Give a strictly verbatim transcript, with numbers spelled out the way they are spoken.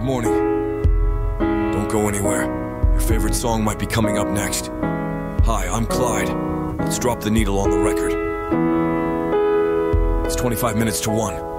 morning. Don't go anywhere. Your favorite song might be coming up next. Hi, I'm Clyde. Let's drop the needle on the record. It's twenty-five minutes to one.